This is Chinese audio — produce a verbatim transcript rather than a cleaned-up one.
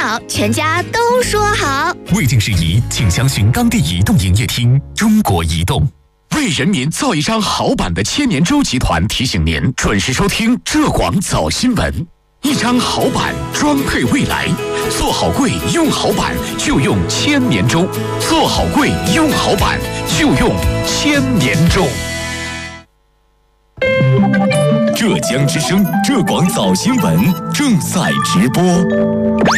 好，全家都说好。 未经事宜，请详询当地移动营业厅。中国移动。 为人民造一张好版的千年舟集团提醒您准时收听浙广早新闻。一张好版装配未来，做好柜用好版就用千年舟，做好柜用好版就用千年舟。浙江之声浙广早新闻正在直播。